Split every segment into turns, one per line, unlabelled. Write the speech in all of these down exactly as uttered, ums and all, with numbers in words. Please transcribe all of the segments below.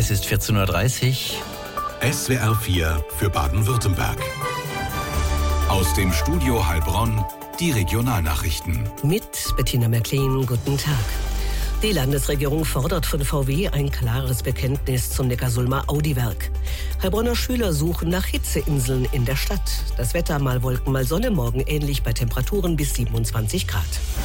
Es ist vierzehn Uhr dreißig.
S W R vier für Baden-Württemberg. Aus dem Studio Heilbronn die Regionalnachrichten.
Mit Bettina Märklin, guten Tag. Die Landesregierung fordert von V W ein klares Bekenntnis zum Neckarsulmer Audi-Werk. Heilbronner Schüler suchen nach Hitzeinseln in der Stadt. Das Wetter mal Wolken, mal Sonne, morgen ähnlich bei Temperaturen bis siebenundzwanzig Grad.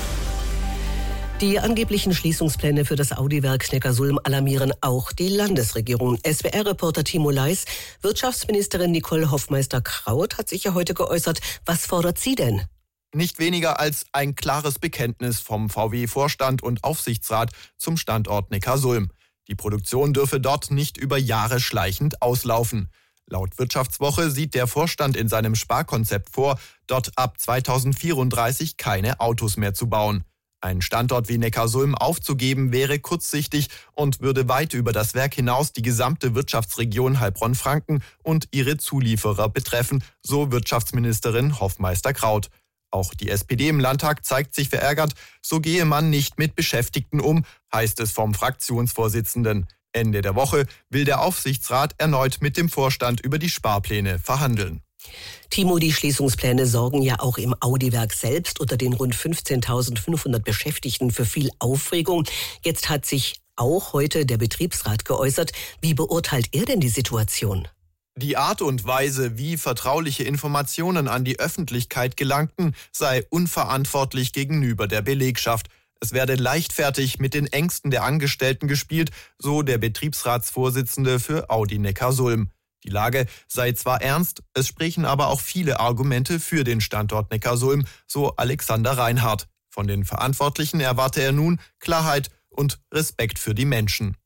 Die angeblichen Schließungspläne für das Audi-Werk Neckarsulm alarmieren auch die Landesregierung. S W R-Reporter Timo Leis, Wirtschaftsministerin Nicole Hoffmeister-Kraut hat sich ja heute geäußert. Was fordert sie denn?
Nicht weniger als ein klares Bekenntnis vom V W-Vorstand und Aufsichtsrat zum Standort Neckarsulm. Die Produktion dürfe dort nicht über Jahre schleichend auslaufen. Laut Wirtschaftswoche sieht der Vorstand in seinem Sparkonzept vor, dort ab zweitausendvierunddreißig keine Autos mehr zu bauen. Ein Standort wie Neckarsulm aufzugeben wäre kurzsichtig und würde weit über das Werk hinaus die gesamte Wirtschaftsregion Heilbronn-Franken und ihre Zulieferer betreffen, so Wirtschaftsministerin Hoffmeister-Kraut. Auch die S P D im Landtag zeigt sich verärgert, so gehe man nicht mit Beschäftigten um, heißt es vom Fraktionsvorsitzenden. Ende der Woche will der Aufsichtsrat erneut mit dem Vorstand über die Sparpläne verhandeln.
Timo, die Schließungspläne sorgen ja auch im Audi-Werk selbst unter den rund fünfzehntausendfünfhundert Beschäftigten für viel Aufregung. Jetzt hat sich auch heute der Betriebsrat geäußert. Wie beurteilt er denn die Situation?
Die Art und Weise, wie vertrauliche Informationen an die Öffentlichkeit gelangten, sei unverantwortlich gegenüber der Belegschaft. Es werde leichtfertig mit den Ängsten der Angestellten gespielt, so der Betriebsratsvorsitzende für Audi Neckarsulm. Die Lage sei zwar ernst, es sprechen aber auch viele Argumente für den Standort Neckarsulm, so Alexander Reinhardt. Von den Verantwortlichen erwarte er nun Klarheit und Respekt für die Menschen.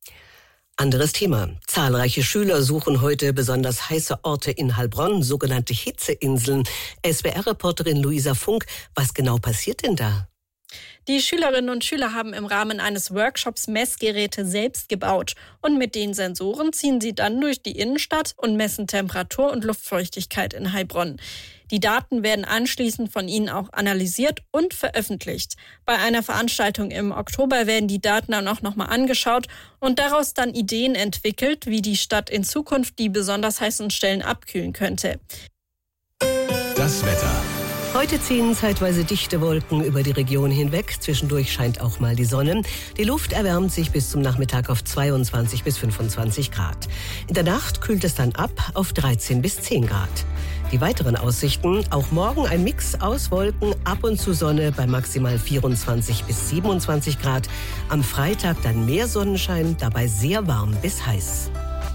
Anderes Thema. Zahlreiche Schüler suchen heute besonders heiße Orte in Heilbronn, sogenannte Hitzeinseln. S W R-Reporterin Luisa Funk, was genau passiert denn da?
Die Schülerinnen und Schüler haben im Rahmen eines Workshops Messgeräte selbst gebaut. Und mit den Sensoren ziehen sie dann durch die Innenstadt und messen Temperatur und Luftfeuchtigkeit in Heilbronn. Die Daten werden anschließend von ihnen auch analysiert und veröffentlicht. Bei einer Veranstaltung im Oktober werden die Daten dann auch nochmal angeschaut und daraus dann Ideen entwickelt, wie die Stadt in Zukunft die besonders heißen Stellen abkühlen könnte.
Das Wetter.
Heute ziehen zeitweise dichte Wolken über die Region hinweg. Zwischendurch scheint auch mal die Sonne. Die Luft erwärmt sich bis zum Nachmittag auf zweiundzwanzig bis fünfundzwanzig Grad. In der Nacht kühlt es dann ab auf dreizehn bis zehn Grad. Die weiteren Aussichten: auch morgen ein Mix aus Wolken, ab und zu Sonne bei maximal vierundzwanzig bis siebenundzwanzig Grad. Am Freitag dann mehr Sonnenschein, dabei sehr warm bis heiß.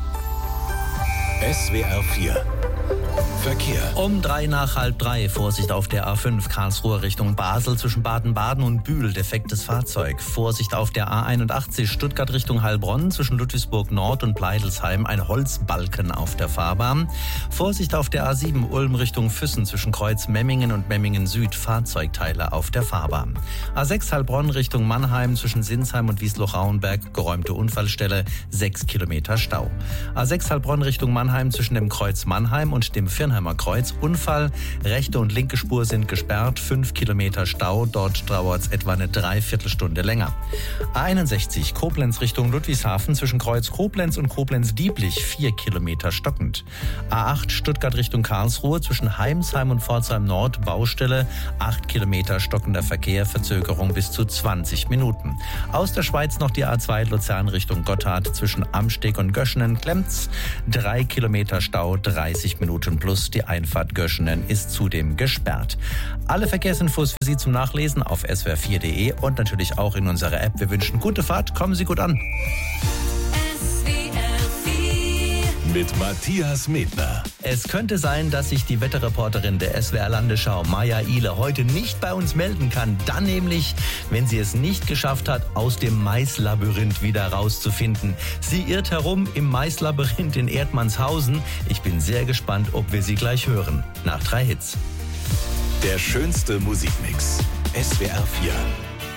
S W R vier Verkehr.
Um drei nach halb drei. Vorsicht auf der A fünf Karlsruhe Richtung Basel zwischen Baden-Baden und Bühl. Defektes Fahrzeug. Vorsicht auf der A einundachtzig Stuttgart Richtung Heilbronn zwischen Ludwigsburg Nord und Pleidelsheim. Ein Holzbalken auf der Fahrbahn. Vorsicht auf der A sieben Ulm Richtung Füssen zwischen Kreuz Memmingen und Memmingen Süd. Fahrzeugteile auf der Fahrbahn. A sechs Heilbronn Richtung Mannheim zwischen Sinsheim und Wiesloch-Rauenberg. Geräumte Unfallstelle. sechs Kilometer Stau. A sechs Heilbronn Richtung Mannheim zwischen dem Kreuz Mannheim und dem Firnheimer Kreuz. Unfall. Rechte und linke Spur sind gesperrt. fünf Kilometer Stau. Dort dauert es etwa eine Dreiviertelstunde länger. A einundsechzig Koblenz Richtung Ludwigshafen zwischen Kreuz Koblenz und Koblenz-Dieblich. vier Kilometer stockend. A acht Stuttgart Richtung Karlsruhe zwischen Heimsheim und Pforzheim Nord. Baustelle. acht Kilometer stockender Verkehr. Verzögerung bis zu zwanzig Minuten. Aus der Schweiz noch die A zwei Luzern Richtung Gotthard zwischen Amsteg und Göschenen. Klemmt's. drei Kilometer Stau. dreißig Minuten plus. Die Einfahrt Göschenen ist zudem gesperrt. Alle Verkehrsinfos für Sie zum Nachlesen auf s w r vier punkt d e und natürlich auch in unserer App. Wir wünschen gute Fahrt, kommen Sie gut an.
S W R vier mit Matthias Medner.
Es könnte sein, dass sich die Wetterreporterin der S W R Landesschau, Maja Ihle, heute nicht bei uns melden kann. Dann nämlich, wenn sie es nicht geschafft hat, aus dem Maislabyrinth wieder rauszufinden. Sie irrt herum im Maislabyrinth in Erdmannshausen. Ich bin sehr gespannt, ob wir sie gleich hören. Nach drei Hits.
Der schönste Musikmix. S W R vier.